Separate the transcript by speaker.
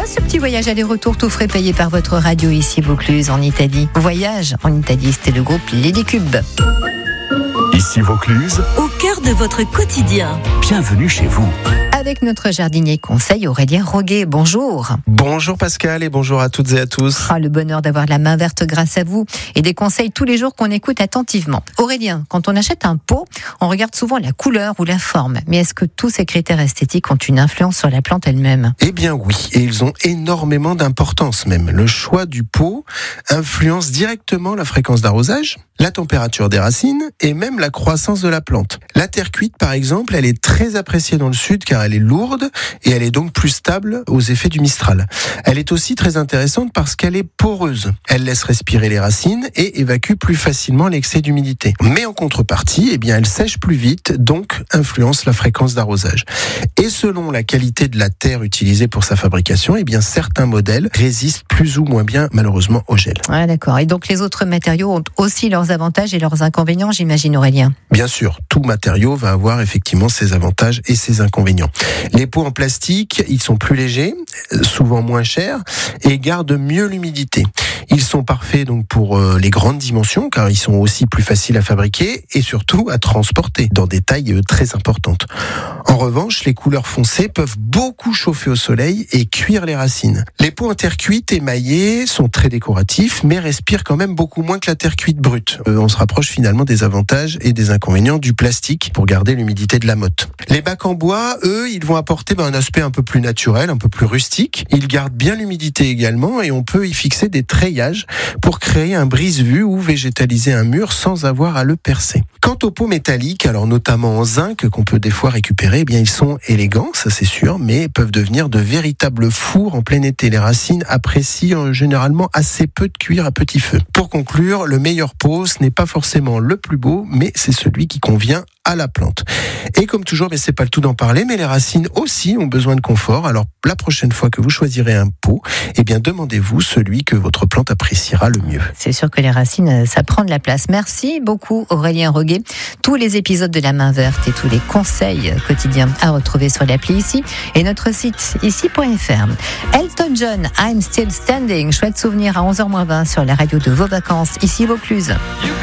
Speaker 1: ce petit voyage aller-retour tout frais payé par votre radio ici Vaucluse en Italie. Voyage en Italie, c'était le groupe Les Cubes.
Speaker 2: Ici Vaucluse,
Speaker 3: au cœur de votre quotidien.
Speaker 2: Bienvenue chez vous.
Speaker 1: Avec notre jardinier conseil Aurélien Roguet. Bonjour.
Speaker 4: Bonjour Pascal et bonjour à toutes et à tous.
Speaker 1: Le bonheur d'avoir la main verte grâce à vous et des conseils tous les jours qu'on écoute attentivement. Aurélien, quand on achète un pot, on regarde souvent la couleur ou la forme. Mais est-ce que tous ces critères esthétiques ont une influence sur la plante elle-même ?
Speaker 4: Eh bien oui, et ils ont énormément d'importance même. Le choix du pot influence directement la fréquence d'arrosage, la température des racines et même la croissance de la plante. La terre cuite par exemple, elle est très appréciée dans le sud car elle est lourde et elle est donc plus stable aux effets du Mistral. Elle est aussi très intéressante parce qu'elle est poreuse. Elle laisse respirer les racines et évacue plus facilement l'excès d'humidité. Mais en contrepartie, eh bien, elle sèche plus vite, donc influence la fréquence d'arrosage. Et selon la qualité de la terre utilisée pour sa fabrication, eh bien, certains modèles résistent plus ou moins bien malheureusement au gel.
Speaker 1: Ah, d'accord. Et donc les autres matériaux ont aussi leurs avantages et leurs inconvénients, j'imagine Aurélien.
Speaker 4: Bien sûr, tout matériau va avoir effectivement ses avantages et ses inconvénients. Les pots en plastique, ils sont plus légers, souvent moins chers et gardent mieux l'humidité. Ils sont parfaits donc pour les grandes dimensions car ils sont aussi plus faciles à fabriquer et surtout à transporter dans des tailles très importantes. En revanche, les couleurs foncées peuvent beaucoup chauffer au soleil et cuire les racines. Les pots en terre cuite émaillés sont très décoratifs mais respirent quand même beaucoup moins que la terre cuite brute. On se rapproche finalement des avantages et des inconvénients du plastique pour garder l'humidité de la motte. Les bacs en bois, eux, ils vont apporter un aspect un peu plus naturel, un peu plus rustique. Ils gardent bien l'humidité également et on peut y fixer des treillages pour créer un brise-vue ou végétaliser un mur sans avoir à le percer. Quant aux pots métalliques, alors notamment en zinc qu'on peut des fois récupérer, eh bien ils sont élégants, ça c'est sûr, mais peuvent devenir de véritables fours en plein été. Les racines apprécient généralement assez peu de cuire à petit feu. Pour conclure, le meilleur pot, ce n'est pas forcément le plus beau, mais c'est celui qui convient à la plante. Et comme toujours, mais c'est pas le tout d'en parler, mais les racines aussi ont besoin de confort. Alors la prochaine fois que vous choisirez un pot, eh bien demandez-vous celui que votre plante appréciera le mieux.
Speaker 1: C'est sûr que les racines, ça prend de la place. Merci beaucoup Aurélien Roguet. Tous les épisodes de La Main Verte et tous les conseils quotidiens à retrouver sur l'appli ici et notre site ici.fr. Elton John, I'm Still Standing. Chouette souvenir à 11h20 sur la radio de vos vacances, ici Vaucluse.